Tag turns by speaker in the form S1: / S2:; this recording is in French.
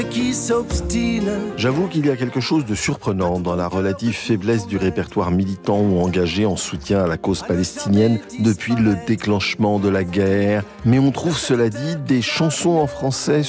S1: qui s'obstine.
S2: J'avoue qu'il y a quelque chose de surprenant dans la relative faiblesse du répertoire militant ou engagé en soutien à la cause palestinienne depuis le déclenchement de la guerre. Mais on trouve, cela dit, des chansons en français